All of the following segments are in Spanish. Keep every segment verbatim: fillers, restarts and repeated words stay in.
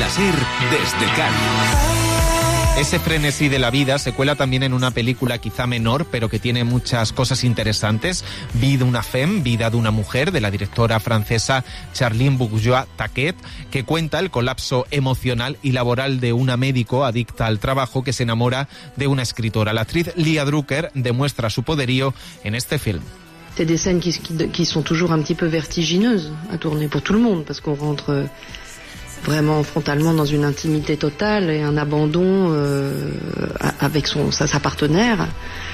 la SER desde Cannes. Ese frenesí de la vida se cuela también en una película quizá menor, pero que tiene muchas cosas interesantes. Vie d'una femme, Vida de una mujer, de la directora francesa Charline Bourgeois-Taquet, que cuenta el colapso emocional y laboral de una médico adicta al trabajo que se enamora de una escritora. La actriz Lia Drucker demuestra su poderío en este film. C'est des scènes qui, qui, qui sont toujours un petit peu vertigineuses à tourner pour tout le monde, parce qu'on rentre vraiment frontalement dans une intimité totale et un abandon euh, avec son, sa, sa partenaire.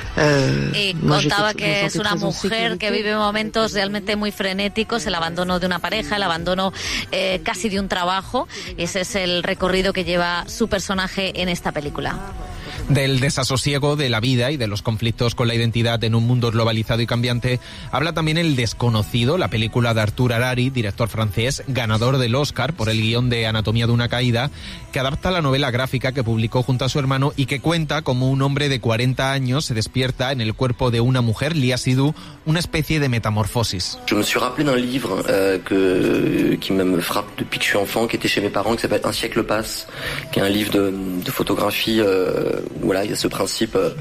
Y contaba que es una mujer que vive momentos realmente muy frenéticos, el abandono de una pareja, el abandono eh, casi de un trabajo. Ese es el recorrido que lleva su personaje en esta película. Del desasosiego de la vida y de los conflictos con la identidad en un mundo globalizado y cambiante, habla también El desconocido, la película de Artur Harari, director francés, ganador del Oscar por el guión de Anatomía de una caída, que adapta la novela gráfica que publicó junto a su hermano y que cuenta cómo un hombre de cuarenta años se despierta en el cuerpo de una mujer, Lia Seydoux, una especie de metamorfosis. Je me suis rappelé d'un livre euh, que, qui me frappe depuis que je suis enfant, qui était chez mes parents, qui s'appelle Un siècle passe, qui est un livre de, de photographie. Euh, voilà, il y a ce principe euh,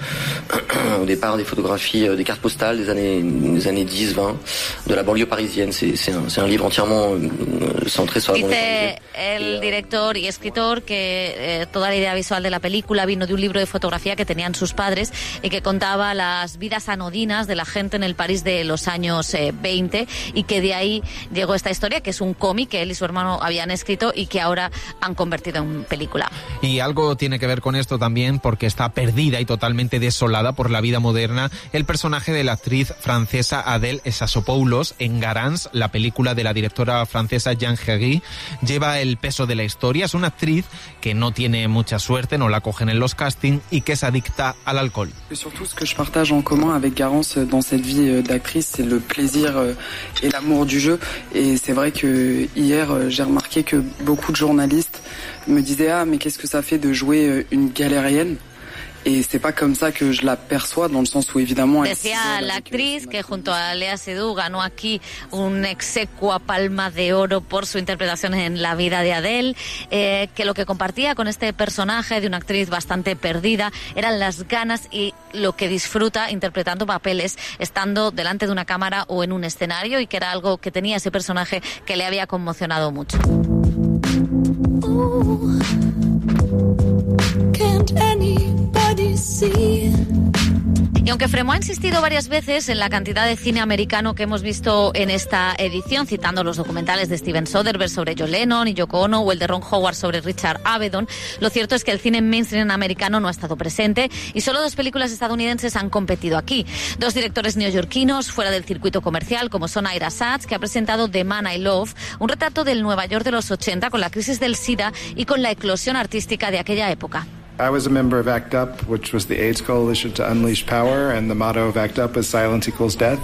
au départ des photographies, euh, des cartes postales des années, des années dix vingt, de la banlieue parisienne. C'est, c'est, un, c'est un livre entièrement euh, centré sur la banlieue parisienne. Dice el director y escritor que eh, toda la idea visual de la película vino de un libro de fotografía que tenían sus padres y que contaba las vidas anodinas de la gente en el París de los años eh, veinte, y que de ahí llegó esta historia, que es un cómic que él y su hermano habían escrito y que ahora han convertido en película. Y algo tiene que ver con esto también, porque está perdida y totalmente desolada por la vida moderna el personaje de la actriz francesa Adèle Exarchopoulos en Garance, la película de la directora francesa Jeanne Herry. Lleva el peso de la historia. Es una actriz que no tiene mucha suerte, no la cogen en los castings y que es adicta al alcohol. Et surtout, ce que je partage en commun avec Garance dans cette vie d'actrice, c'est le plaisir et l'amour du jeu. Et c'est vrai que hier, j'ai remarqué que beaucoup de journalistes me disaient « Ah, mais qu'est-ce que ça fait de jouer une galérienne ?» Y c'est pas comme ça que je la perçois, dans le sens où évidemment. Decía la actriz que junto a Lia Seydoux ganó aquí un execua Palma de Oro por su interpretación en La vida de Adele, eh, que lo que compartía con este personaje de una actriz bastante perdida eran las ganas y lo que disfruta interpretando papeles estando delante de una cámara o en un escenario, y que era algo que tenía ese personaje que le había conmocionado mucho. Ooh, can't anybody see? Y aunque Fremont ha insistido varias veces en la cantidad de cine americano que hemos visto en esta edición, citando los documentales de Steven Soderbergh sobre John Lennon y Yoko Ono o el de Ron Howard sobre Richard Avedon, lo cierto es que el cine mainstream americano no ha estado presente y solo dos películas estadounidenses han competido aquí. Dos directores neoyorquinos fuera del circuito comercial, como son Ira Sachs, que ha presentado The Man I Love, un retrato del Nueva York de los ochenta con la crisis del SIDA y con la eclosión artística de aquella época. I was a member of ACT UP, which was the AIDS coalition to unleash power, and the motto of ACT UP is silence equals death.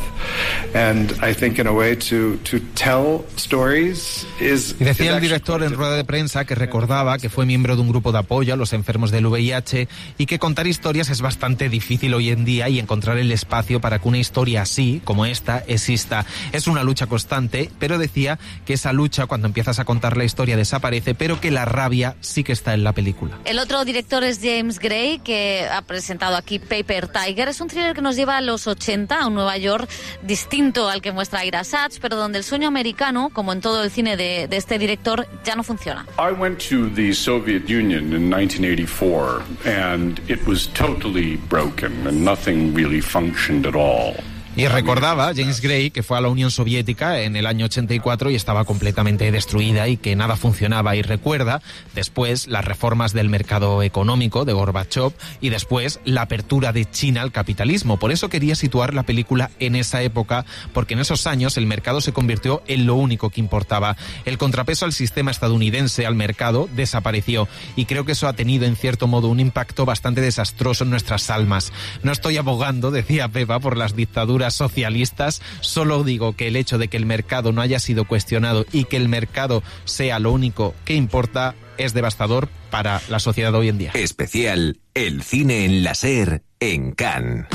And I think in a way to, to tell stories is... Y decía el director en rueda de prensa que recordaba que fue miembro de un grupo de apoyo a los enfermos del V I H y que contar historias es bastante difícil hoy en día y encontrar el espacio para que una historia así, como esta, exista. Es una lucha constante, pero decía que esa lucha, cuando empiezas a contar la historia, desaparece, pero que la rabia sí que está en la película. El otro director es James Gray, que ha presentado aquí Paper Tiger. Es un thriller que nos lleva a los ochenta, a un Nueva York distinto al que muestra Ira Sachs, pero donde el sueño americano, como en todo el cine de, de este director, ya no funciona. I went to the Soviet Union in nineteen eighty-four and it was totally broken and nothing really functioned at all. Y recordaba James Gray que fue a la Unión Soviética en el año ochenta y cuatro y estaba completamente destruida y que nada funcionaba. Y recuerda después las reformas del mercado económico de Gorbachev y después la apertura de China al capitalismo. Por eso quería situar la película en esa época, porque en esos años el mercado se convirtió en lo único que importaba. El contrapeso al sistema estadounidense, al mercado, desapareció. Y creo que eso ha tenido en cierto modo un impacto bastante desastroso en nuestras almas. No estoy abogando, decía Pepa, por las dictaduras socialistas, solo digo que el hecho de que el mercado no haya sido cuestionado y que el mercado sea lo único que importa es devastador para la sociedad hoy en día. Especial El cine en la SER en Cannes.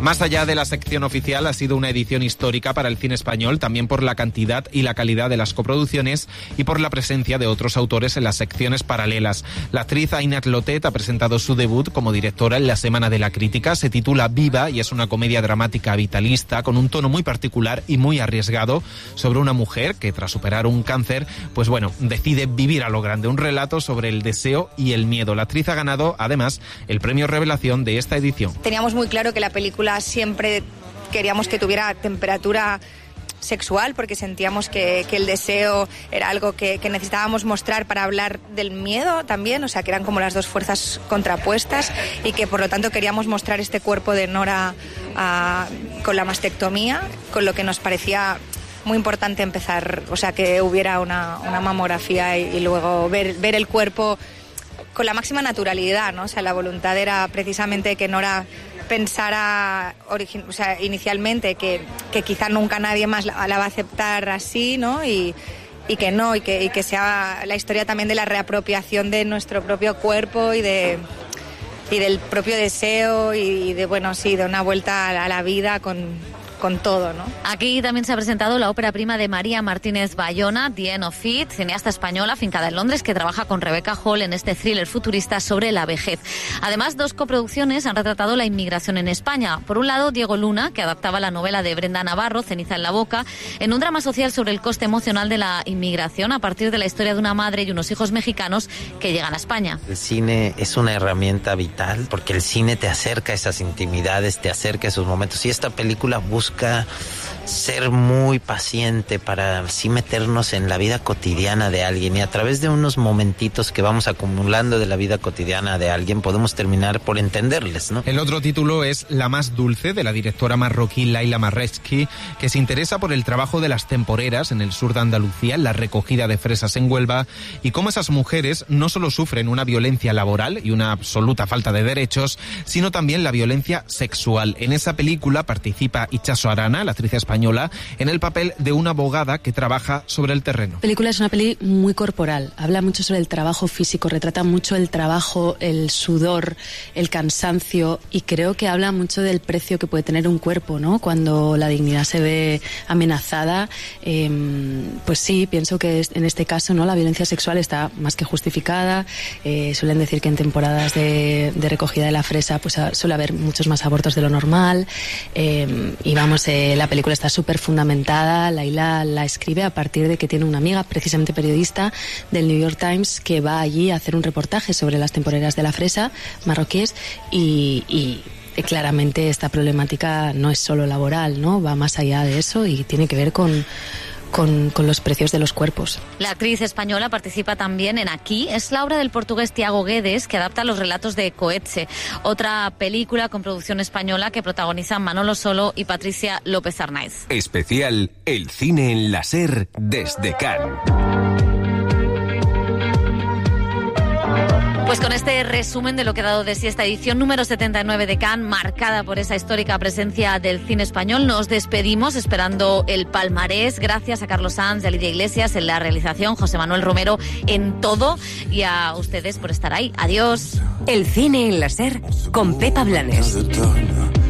Más allá de la sección oficial, ha sido una edición histórica para el cine español, también por la cantidad y la calidad de las coproducciones y por la presencia de otros autores en las secciones paralelas. La actriz Ainat Lotet ha presentado su debut como directora en la Semana de la Crítica. Se titula Viva y es una comedia dramática vitalista con un tono muy particular y muy arriesgado sobre una mujer que, tras superar un cáncer, pues bueno, decide vivir a lo grande. Un relato sobre el deseo y el miedo. La actriz ha ganado, además, el premio Revelación de esta edición. Teníamos muy claro que la película siempre queríamos que tuviera temperatura sexual, porque sentíamos que, que el deseo era algo que, que necesitábamos mostrar para hablar del miedo también, o sea, que eran como las dos fuerzas contrapuestas, y que por lo tanto queríamos mostrar este cuerpo de Nora a, con la mastectomía, con lo que nos parecía muy importante empezar, o sea, que hubiera una, una mamografía y, y luego ver, ver el cuerpo con la máxima naturalidad, ¿no? O sea, la voluntad era precisamente que Nora pensara origin- o sea, inicialmente que, que quizá nunca nadie más la, la va a aceptar así, ¿no? Y, y que no, y que, y que sea la historia también de la reapropiación de nuestro propio cuerpo y de y del propio deseo y de, bueno, sí, de una vuelta a la, a la vida con... con todo, ¿no? Aquí también se ha presentado la ópera prima de María Martínez Bayona, The End of It, cineasta española afincada en Londres que trabaja con Rebecca Hall en este thriller futurista sobre la vejez. Además, dos coproducciones han retratado la inmigración en España. Por un lado, Diego Luna, que adaptaba la novela de Brenda Navarro, Ceniza en la boca, en un drama social sobre el coste emocional de la inmigración a partir de la historia de una madre y unos hijos mexicanos que llegan a España. El cine es una herramienta vital porque el cine te acerca a esas intimidades, te acerca a esos momentos, y esta película busca Busca ser muy paciente para así meternos en la vida cotidiana de alguien, y a través de unos momentitos que vamos acumulando de la vida cotidiana de alguien podemos terminar por entenderles, ¿no? El otro título es La más dulce, de la directora marroquí Laila Marrezki, que se interesa por el trabajo de las temporeras en el sur de Andalucía, en la recogida de fresas en Huelva, y cómo esas mujeres no solo sufren una violencia laboral y una absoluta falta de derechos, sino también la violencia sexual. En esa película participa Itxaso Arana, la actriz española, en el papel de una abogada que trabaja sobre el terreno. La película es una peli muy corporal, habla mucho sobre el trabajo físico, retrata mucho el trabajo, el sudor, el cansancio, y creo que habla mucho del precio que puede tener un cuerpo, ¿no? Cuando la dignidad se ve amenazada, eh, pues sí, pienso que en este caso, ¿no?, la violencia sexual está más que justificada. Eh, suelen decir que en temporadas de, de recogida de la fresa pues suele haber muchos más abortos de lo normal, eh, y vamos, eh, la película está súper fundamentada. Laila la escribe a partir de que tiene una amiga, precisamente periodista del New York Times, que va allí a hacer un reportaje sobre las temporeras de la fresa marroquíes, y, y claramente esta problemática no es solo laboral, ¿no? Va más allá de eso y tiene que ver con Con, con los precios de los cuerpos. La actriz española participa también en Aquí. Es la obra del portugués Tiago Guedes, que adapta los relatos de Coetze, otra película con producción española que protagonizan Manolo Solo y Patricia López Arnaiz. Especial El cine en la SER desde Cannes. Pues con este resumen de lo que ha dado de sí esta edición número setenta y nueve de Cannes, marcada por esa histórica presencia del cine español, nos despedimos esperando el palmarés. Gracias a Carlos Sanz, a Lidia Iglesias en la realización, José Manuel Romero en todo, y a ustedes por estar ahí. Adiós. El cine en la SER con Pepa Blanes.